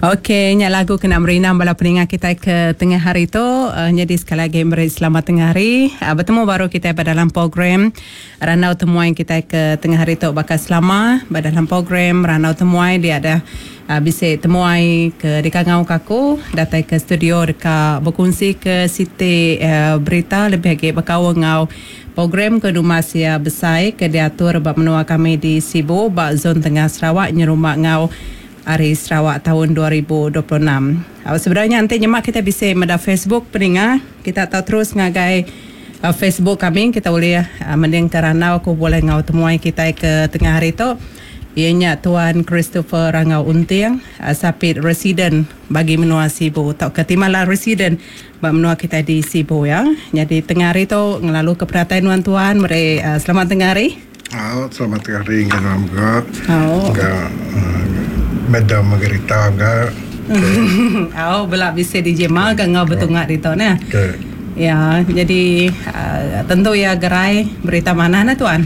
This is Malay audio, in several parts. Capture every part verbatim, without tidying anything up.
Okey, nyak lagu kena merinam bala peningat kita ke tengah hari tu. Uh, jadi sekali lagi beri selamat tengah hari. Uh, bertemu baru kita pada dalam program Ranau Temuan kita ke tengah hari tu bakal selama pada dalam program Ranau Temuan dia ada uh, bisik temuai ke dekat ngau kaku datang ke studio dekat berkongsi ke siti uh, berita lebih lagi berkawan ngau program ke rumah sia besai ke diatur bab menua kami di Sibu bab zon tengah Sarawak nyerumak ngau Hari Sarawak tahun dua ribu dua puluh enam. Uh, sebenarnya nanti nyemak kita bisa menda Facebook peningat. Kita tahu terus ngagai uh, Facebook kami. Kita boleh uh, mending ke Ranau aku boleh ngau temuai kita ke tengah hari tu. Ianya Tuan Christopher Rangau Untiang, uh, sapit residen bagi menua Sibu. Tak ketimala residen bagi menua kita di Sibu ya. Jadi tengah hari tu ngelalu keperhatian tuan. Mari uh, selamat tengah hari. Oh, selamat tengah hari ngam ga. Oh. Ga Madam Margarita ga. Oh, belak bisa dijemal ke ngau betul ngak dito na. Okay. Ya, jadi uh, tentu ya gerai berita mana na tuan?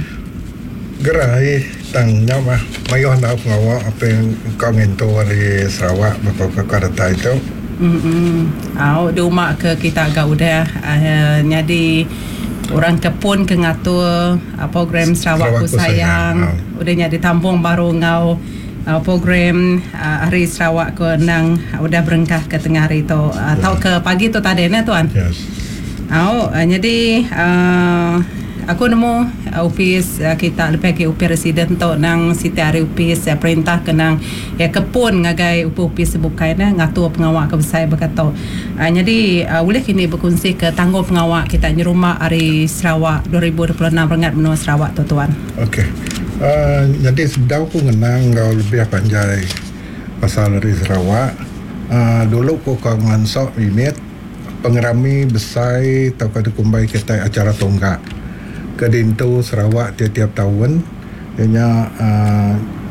Gerai tangnya mah mayo na ngawa apa yang kau ngento di Sarawak beberapa kata itu. Hmm. Oh, di rumah ke kita agak udah uh, jadi orang kepun ke ngatur uh, program Sarawakku Sarawakku sayang. sayang. Oh. Udah jadi tampung baru ngau uh, program uh, Hari Sarawak ke nang uh, udah berengkah ke tengah hari tu uh, atau ke pagi tu tadi na tuan. Yes. Oh, uh, jadi uh, aku nemu uh, upis uh, kita lebih ke upis residen tu nang siti hari upis uh, perintah ke nang ya kepun ngagai upis sebukai na ngatur pengawak ke besar berkata. Uh, jadi uh, boleh kini berkongsi ke tanggung pengawak kita di rumah Hari Sarawak dua ribu dua puluh enam rengat menua Sarawak tu tuan. Okey. Uh, jadi sedang aku ngenang kau lebih panjai pasal Hari Sarawak. Uh, dulu aku kau ngansok minit pengerami besar tau kada kumbai kita acara tonggak ke dintu Sarawak tiap-tiap tahun. Ianya uh,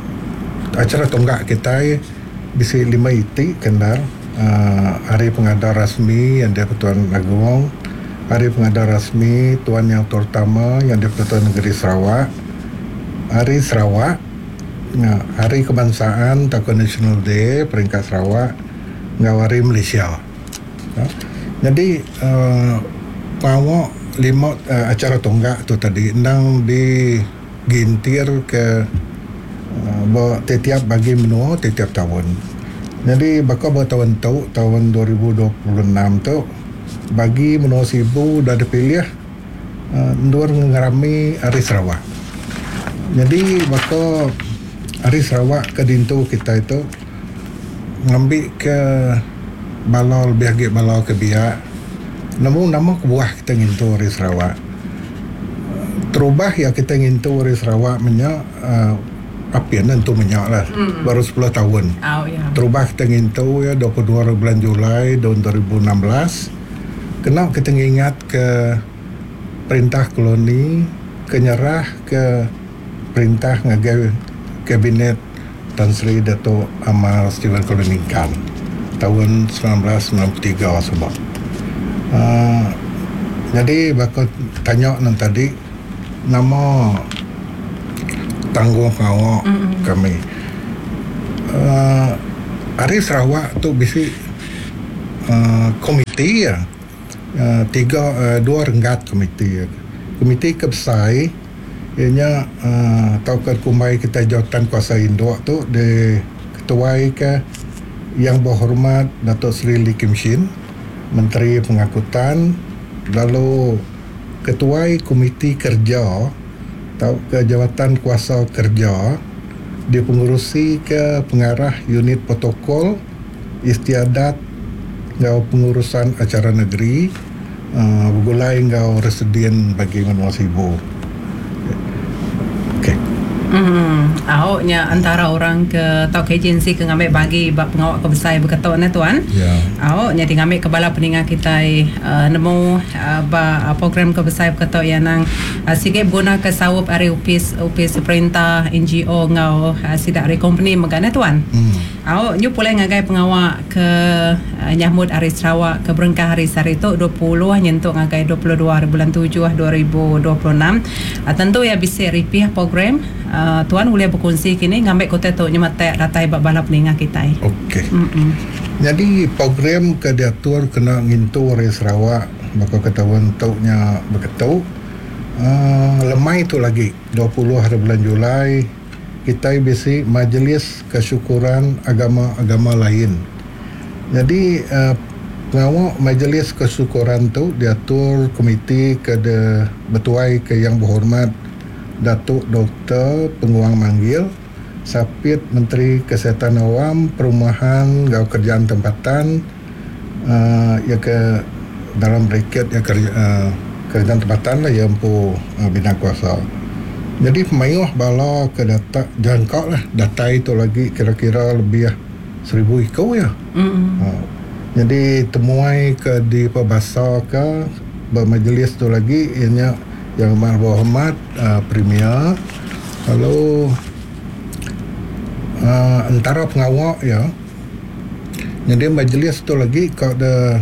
acara tonggak kita bisi lima iti kendar uh, hari pengadar rasmi yang dia Tuan Agong, hari pengadar rasmi Tuan yang terutama yang dia Tuan Negeri Sarawak, Hari Sarawak, ya, Hari Kebangsaan Takut National Day peringkat Sarawak, ngawari Malaysia. Ya. Jadi uh, pawak lima uh, acara tonggak tu tadi nang digintir ke uh, setiap bagi menua setiap tahun. Jadi bakal bertahun tu tahun dua ribu dua puluh enam tu bagi menua Sibu dah dipilih uh, ndur ngarami Hari Sarawak. Jadi bakal Hari Sarawak ke dintu kita itu ngambil ke balau lebih balau ke biak. Namun nama kebuah kita ngintu Hari Sarawak. Terubah ya kita ngintu Hari Sarawak menyak uh, apa yang tentu menyak lah. Mm. Baru sepuluh tahun. Oh, yeah. Terubah kita ngintu ya dua puluh dua bulan Julai tahun dua ribu enam belas. Kena kita ingat ke perintah koloni kenyerah ke perintah ngagai kabinet Tan Sri Dato' Amar Stephen Kolonikan tahun sembilan belas sembilan puluh tiga sebab. Uh, jadi bakal tanya nan tadi nama tanggung ngawak mm-hmm. kami. Uh, Hari Sarawak tu bisi uh, komiti ya. Uh, tiga uh, dua renggat komiti. Komiti kebesai ianya uh, taukan kumai kita jawatan kuasa induk tu di ketuai ke yang berhormat Datuk Seri Lee Kim Shin, Menteri Pengangkutan, lalu ketuai komiti kerja atau ke jawatan kuasa kerja dipengurusi ke pengarah unit protokol istiadat ngau pengurusan acara negeri uh, bergulai ngau residen bagi menua Sibu. Hmm, awaknya antara orang ke tau ke agensi ke ngambil bagi bab pengawak ke besar berkata na tuan. Ya. Awaknya di ngambil kebala peningat kita uh, nemu uh, ba uh, program ke besar berkata yang nang uh, sikit guna ke sawup hari upis upis perintah N G O ngau uh, sidak hari company megana tuan. Hmm. Awak nyu pulai ngagai pengawak ke uh, nyahmut Hari Sarawak ke Berengkah Hari Sarito dua puluh nyentuk ngagai dua puluh dua hari bulan tujuh dua ribu dua puluh enam. Uh, tentu ya bisa ripih program uh, tuan boleh berkongsi kini ngambil kota tu nyematek datai bab balap peninga kita. Okey. Jadi program ke diatur kena ngintu Hari Sarawak maka ketahuan taunya begitu. Uh, lemai tu lagi dua puluh hari bulan Julai kita bisi majlis kesyukuran agama-agama lain. Jadi uh, pengawak majlis kesyukuran tu diatur komiti ke de betuai ke yang berhormat Datuk Doktor Penguang Manggil, Sapit Menteri Kesihatan Awam, Perumahan, Gau Kerjaan Tempatan, uh, ya ke dalam bracket ya kerja, uh, kerjaan tempatan lah yang pu uh, bina kuasa. Jadi pemayuh bala ke data jangkau lah data itu lagi kira-kira lebih ya seribu ikau ya. Mm-hmm. Uh, jadi temuai ke di pebasa ke bermajlis tu lagi ianya yang amat berhormat uh, Premier. Lalu uh, antara pengawak ya. Jadi majlis tu lagi kau ada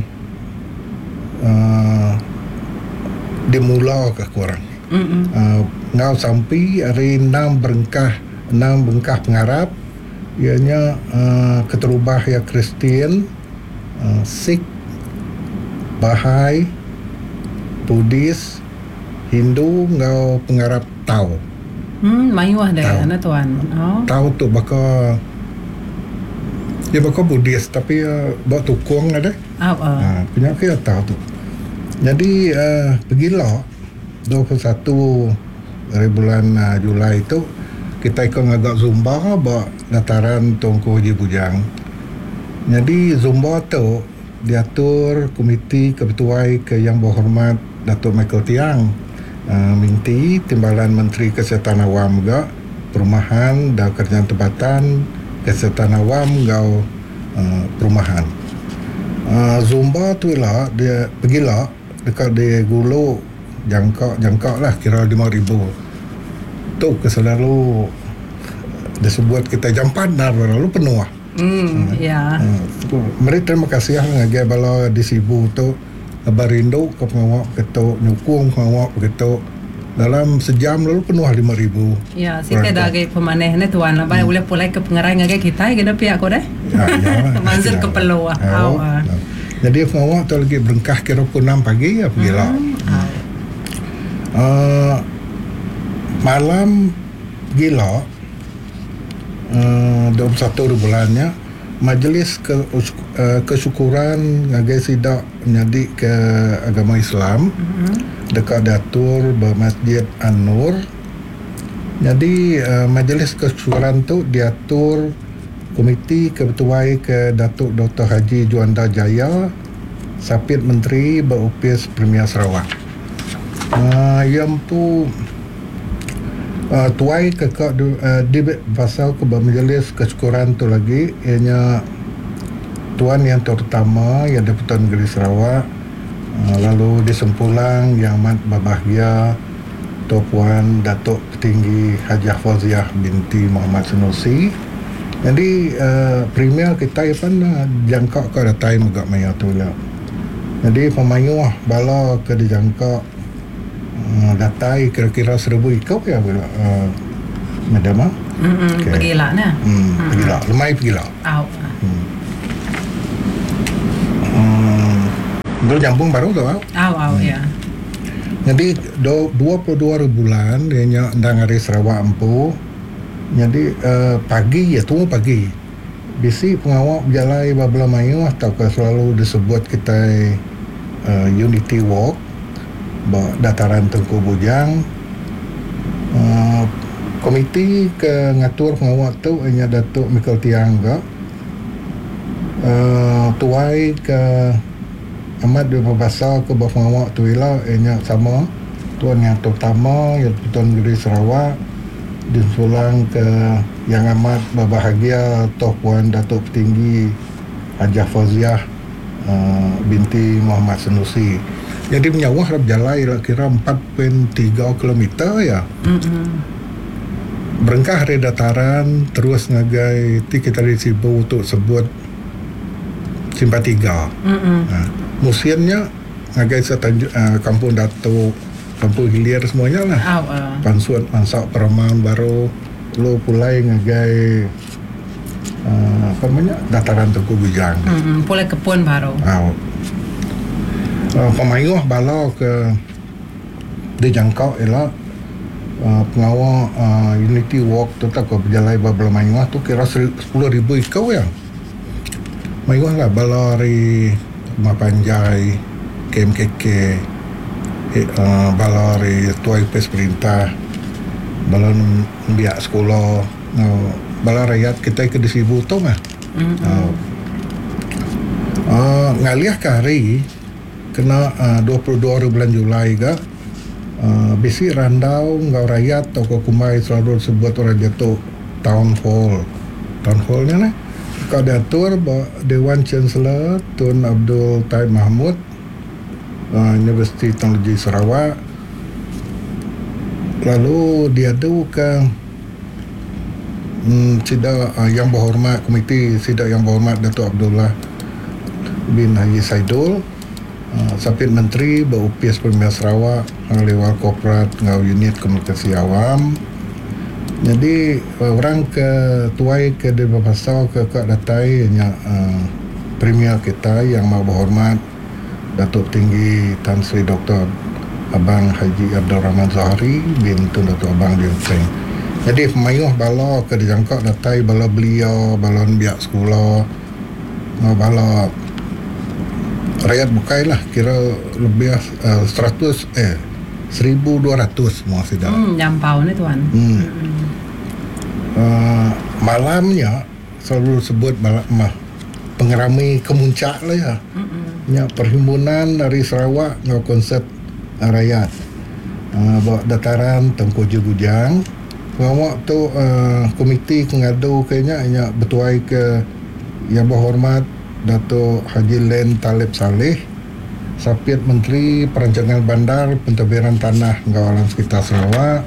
uh, dimula ke kurang. Mm-hmm. Uh, ngau sampai hari enam berengkah enam berengkah pengarap ianya uh, keterubah ya Kristian, uh, Sikh, Bahai, Buddhis, Hindu ngau pengarap Tau. Hmm, mayuah dah ana tuan. Oh. Tau tu bakal dia bakal Buddhis tapi uh, bawa tukung ada. Oh, oh. Uh, punya ke Tau tu. Jadi uh, pergilah dua puluh satu dari bulan uh, Julai itu kita ikut ngagak Zumba bawa dataran Tungku Haji Bujang. Jadi Zumba tu diatur komiti kebetuai ke yang berhormat Datuk Michael Tiang, uh, minti Timbalan Menteri Kesihatan Awam juga, Perumahan dan Kerjaan Tempatan, Kesihatan Awam gau uh, Perumahan. Uh, Zumba tu lah dia pergilah dekat di Gulu jangkau jangkau lah kira lima ribu tu ke selalu disebut kita jampan dah lalu penuh lah. Hmm, ya. Uh, mari terima kasih lah ngagi bala di Sibu tu barindo ke pengawak begitu nyukung pengawak begitu dalam sejam lalu penuh lima ribu. Ya, sih kita lagi pemaneh ni tuan lah. Hmm. Boleh pulai ke pengerai ngagi kita kita pihak kau dah. Ya, ya. Manzil ke peluah. Ya. Jadi pengawak tu lagi berengkah kira pukul enam pagi ya pergilah. Hmm. Uh, malam gila uh, dua puluh satu bulannya majlis ke, uh, kesyukuran ngagai sidak menjadi ke agama Islam mm-hmm. dekat datur bermasjid An-Nur. Jadi uh, majlis kesyukuran tu diatur komiti kebetuai ke Datuk Doktor Haji Juanda Jaya, Sapit Menteri Berupis Premier Sarawak. Uh, yang tu uh, tuai ke kak uh, di pasal ke bermajlis kesyukuran tu lagi ianya tuan yang terutama yang Deputan Negeri Sarawak, uh, lalu di Sempulang yang amat berbahagia Tuan Datuk Petinggi Hajah Fauziah binti Muhammad Sanusi. Jadi uh, Premier kita pun uh, jangkau ke datai megak maya tu lah. Jadi pemayuh bala ke dijangkau Uh, datai kira-kira seribu ikau ya bila uh, madam ah hmm okay. Pergilah nah hmm mm-hmm. pergilah lemai pergilah au hmm hmm dulu jambung baru tu au au au hmm. Ya jadi dua puluh dua bulan dia ndang Hari Sarawak empu jadi uh, pagi ya tu pagi bisi pengawak berjalai babla mayu atau ke selalu disebut kita uh, Unity Walk dataran Tengku Bujang. Uh, komiti ke ngatur pengawak tu hanya Datuk Michael Tiang ke uh, tuai ke amat dia berbahasa ke bawah pengawak tu ialah hanya sama tuan yang terutama yang Tuan Negeri Sarawak disulang ke yang amat berbahagia Tuan Puan Datuk Petinggi Hajah Fauziah uh, binti Muhammad Sanusi. Jadi menyawah berjalan kira empat puluh tiga kilometer ya. Mm-hmm. berengkah hari dataran terus ngagai ti kita disibu untuk sebut simpatiga. Ha, musiannya ngagai setanju, uh, Kampung Datuk, Kampung Hilir semuanya lah. Oh, uh. Pansuan Mansak Peraman baru lo pulai ngagai uh, apa namanya dataran Tengku Bujang. Mm-mm. Pulai kepun baru. Uh, uh, Pemayuh bala ke dijangkau ialah uh, pengawal uh, Unity Walk tu tak ke berjalai babla mayuh tu kira sepuluh ribu ikau ya. Mayuh lah bala dari Rumah Panjai, K M K K, eh, uh, bala dari Tuai Pes Perintah, bala biak sekolah, uh, bala rakyat kita ke disibu tu mah. Mm-hmm. Uh, uh, ngaliah ke hari kena uh, dua puluh dua hari bulan Julai ke uh, bisi randau ngau rakyat atau kumai selalu sebut orang jatuh town hall. Town hall ni lah. Kau diatur Dewan Chancellor Tun Abdul Taib Mahmud, uh, Universiti Teknologi Sarawak. Lalu diadu ke hmm, sidang uh, yang berhormat komiti sidang yang berhormat Datuk Abdullah bin Haji Saidul, uh, Sapit Menteri Bau P S Premier Sarawak, Lewal Korporat ngau unit komunikasi awam. Jadi orang ke tuai ke di Pasau ke Kak Datai nya uh, Premier kita yang mau berhormat Datuk Tinggi Tan Sri Doktor Abang Haji Abdul Rahman Zahari bin Tun Datuk Abang Liu Tseng. Jadi pemayuh bala ke dijangkau Datai bala beliau balon biak sekolah uh, bala rakyat bukai lah kira lebih uh, seratus eh seribu dua ratus semua sudah. Hmm, jampau ni tuan. Hmm. Uh, malamnya selalu sebut malam mah pengerami kemuncak lah ya. Mm-mm. Ya perhimpunan dari Sarawak ngau konsep uh, rakyat. Uh, bawa dataran Tengku Bujang. Ngawak tu uh, komiti pengadu kayaknya nya bertuai ke yang berhormat Datuk Haji Len Talib Saleh, Sapit Menteri Perancangan Bandar Pentadbiran Tanah ngau alam sekitar Sarawak.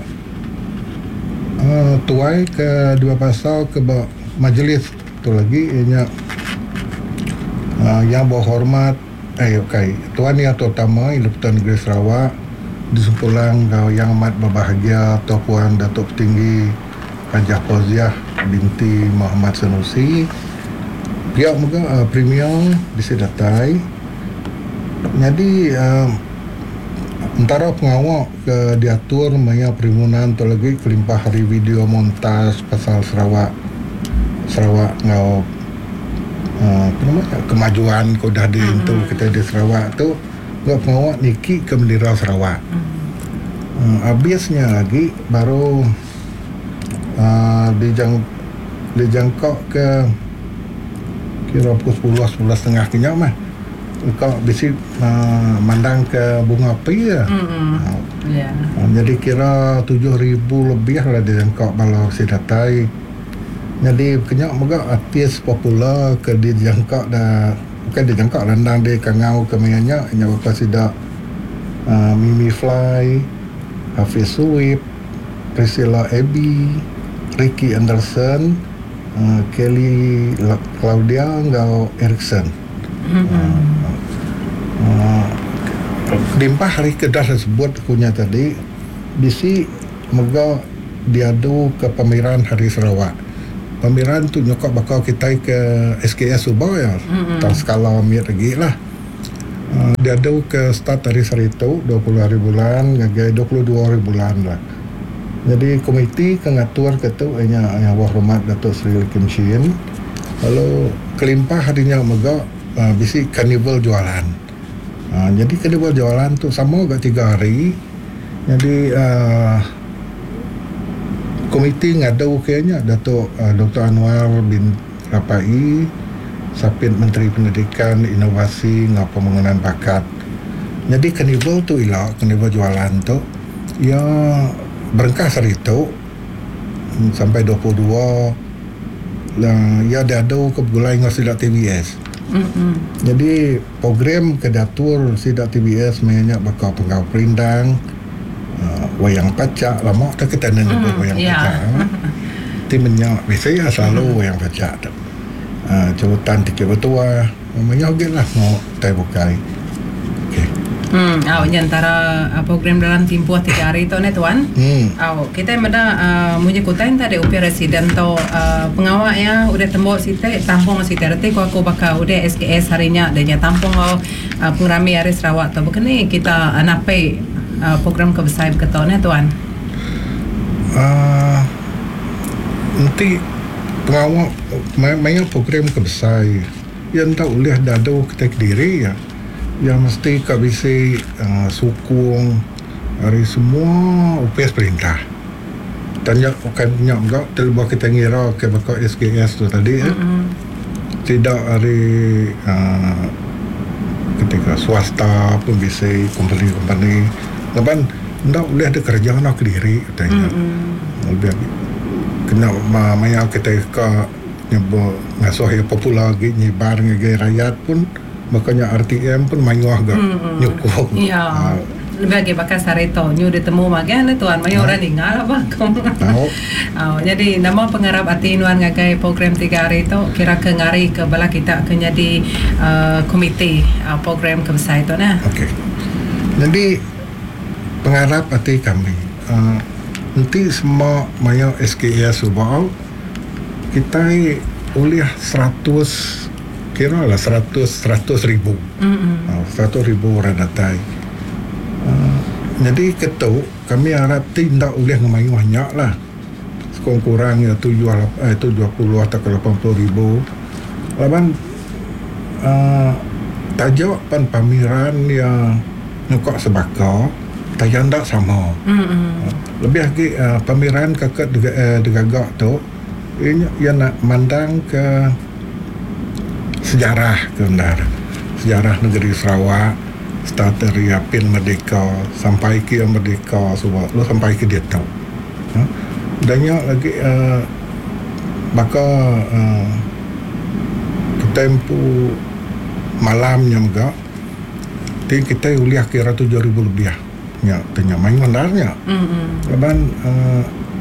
Uh, tuai ke dua pasal ke majlis tu lagi ianya uh, yang berhormat eh okay tuan yang terutama Ilutan Negeri Sarawak disumpulan kau yang amat berbahagia Tuan Puan Datuk Tinggi Hajah Fauziah binti Muhammad Sanusi pihak moga uh, premier disedatai. Jadi uh, antara pengawal ke diatur maya perhimpunan tu lagi kelimpah hari video montas pasal Sarawak Sarawak ngau uh, apa namanya kemajuan kau dah di mm-hmm. tu kita di Sarawak tu ngau pengawal niki ke bendera Sarawak. Mm-hmm. Uh, habisnya lagi baru uh, dijang dijangkau ke kira pukul sepuluh sebelas setengah kenyap mah. Kau bisi uh, mandang ke bunga api ya. Mm-hmm. Uh, yeah. uh, jadi kira tujuh ribu lebih lah dijangkau kalau sidatai. Jadi kenyak moga artis popular ke dijangkau dah bukan dijangkau landang di Kangau ke mayanya nya apa sidak uh, Mimi Fly, Hafiz Suwib, Priscilla Abby, Ricky Anderson, uh, Kelly Claudia ngau Erickson. Mm-hmm. Uh, limpah hari kedah tersebut punya tadi bisi moga diadu ke pameran Hari Sarawak. Pameran tu nyokok bakal kita ke S K S Subang ya. Mm-hmm. Tak skala miat lagi lah. Uh, diadu ke start dari Sarito dua puluh hari bulan ngagai dua puluh dua hari bulan lah. Jadi komiti kengatur ketua nya yang berhormat Datuk Sri Kim Shin. Lalu kelimpah harinya moga uh, bisi karnival jualan. Uh, jadi kedua jualan tu sama agak tiga hari. Jadi uh, komiti ngadu kayaknya Datuk uh, Doktor Anwar bin Rapai, Sapit Menteri Pendidikan, Inovasi ngau Pembangunan Bakat. Jadi karnival tu ialah karnival jualan tu ya berengkah Sarito sampai dua puluh dua lah ya diadu ke Gulai ngau Sidak T V S. Mm-hmm. Jadi program ke datur Sidak T V S mainnya bakal pengau perindang uh, wayang pacak lama tak kita nak nyebut Mm, wayang ya. pacak. Ti menyak biasanya selalu Mm. wayang pacak tu. Uh, cabutan tiga betua, namanya okey lah mau tai bukai. Okey. Hmm, awak ni antara uh, program dalam tempoh tiga hari tu ni tuan. Hmm. Awak kita mada uh, munyi kutain tadi upi residen tu uh, pengawak ya udah tembok site tampung site reti ko aku bakal udah S K S harinya adanya tampung uh, pengrami hari Sarawak tu begini kita uh, napai uh, program kebesar betul ni tuan. Uh, nanti pengawal banyak program kebesar yang tak boleh dado kita diri ya yang mesti kau bisa uh, sukung hari semua U P S perintah tanya bukan banyak enggak terlepas kita ngira ke bakal S K S tu tadi eh. Mm-hmm. Tidak hari uh, ketika swasta pun bisa company-company lepas tak boleh ada kerja nak diri katanya. Mm-hmm. Lebih kena maya kita ke nyebut ngasuh ya popular lagi nyebar nggai rakyat pun makanya R T M pun mayuah gak mm-hmm. nyukung. Ya. Uh, lebih lagi bakal sarito nyu ditemu magan tuan mayu orang tinggal apa kamu. Tahu. Oh, jadi nama pengarap ati nuan ngagai program tiga hari tu kira ke ngari ke bala kita ke jadi uh, komite uh, program kebesar itu nah. Okey. Jadi pengarap ati kami uh, nanti semua maya S K S ubah kita oleh seratus kira lah seratus seratus ribu mm-hmm. uh, seratus ribu orang datang uh, jadi ketuk kami harap tidak boleh ngemayu banyak lah sekurang-kurang ya tujuh puluh atau lapan puluh ribu laban uh, tajuk pan pameran yang nyukak sebakar tajuk tak sama mm-hmm. uh, lebih lagi uh, pameran kakak uh, degagak tu ini yang nak mandang ke sejarah kebenar sejarah negeri Sarawak start dari Pin Merdeka sampai ke Merdeka semua lu sampai ke dia tahu ha? Banyak lagi uh, maka uh, tempo malamnya juga ti kita uliah kira tujuh ribu lebih ya tanya main mandarnya mm-hmm. Lepas uh,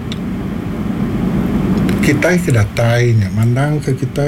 kita kedatainya mandang ke kita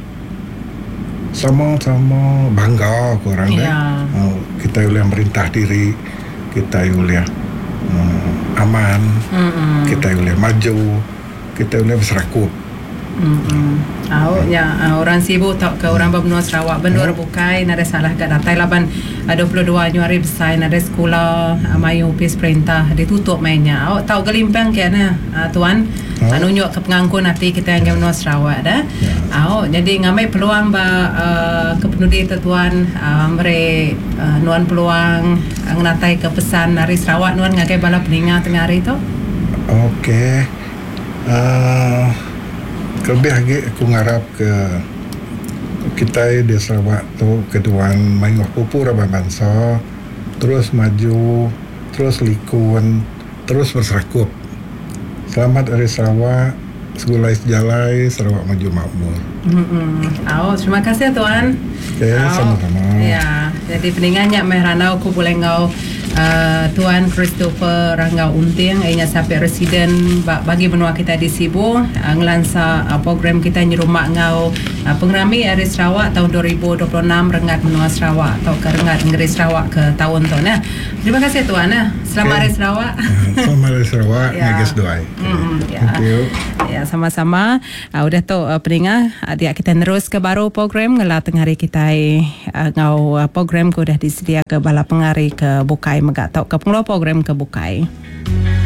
sama-sama bangga korang yeah. Kan uh, kita boleh merintah diri kita boleh uh, aman mm-hmm. Kita boleh maju kita boleh berserakup mm-hmm. Oh, ya uh, orang sibuk tak ke orang berbenua Sarawak benua oh. Bukai nada salah kat datai laban uh, dua puluh dua Januari besar nada sekolah uh, mayu upis perintah ditutup mainnya awak tahu gelimpang ke na uh, tuan oh. Nunjuk ke pengangkut nanti kita yang benua Sarawak dah yeah. Oh, jadi ngamai peluang ba uh, kepenudi tuan uh, mere uh, nuan peluang uh, ngatai ke pesan dari Sarawak nuan ngagai bala peningat tengah hari tu okey uh, lebih lagi aku ngarap ke kita di Sarawak tu keduan main pupur abang bangsa terus maju terus likun terus berserakup selamat dari Sarawak segulai sejalai Sarawak maju makmur. Mm-hmm. Oh, terima kasih tuan. Okay, oh, sama-sama. Ya, jadi peningannya meranau ku boleh ngau uh, Tuan Christopher Ranggau Unting ianya sampai residen bagi benua kita di Sibu uh, ngelansa uh, program kita nyerumak ngau uh, pengrami dari Sarawak tahun dua ribu dua puluh enam rengat benua Sarawak atau ke rengat negeri Sarawak ke tahun tu nah. Terima kasih tuan nah. Selamat hari okay. Sarawak. Selamat hari Sarawak. Ya. Ngagas doai. Mm, ya. Thank you. Ya, sama-sama. Uh, udah tu uh, peningat dia kita terus ke baru program ngela tengah hari kita uh, ngau uh, program ku dah disedia ke bala pengari ke Bukai megak tau ke pengelola program ke Bukai.